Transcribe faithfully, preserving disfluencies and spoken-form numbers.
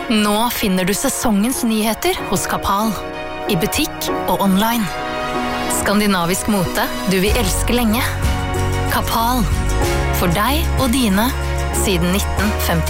Nå finner du sesongens nyheter hos Kapal. I butikk og online. Skandinavisk mote du vil elske lenge. Kapal. For deg og dine siden nitten femti.